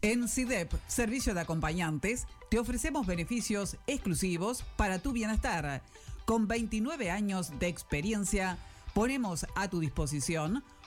En CIDEP, Servicio de Acompañantes, te ofrecemos beneficios exclusivos para tu bienestar. Con 29 años de experiencia, ponemos a tu disposición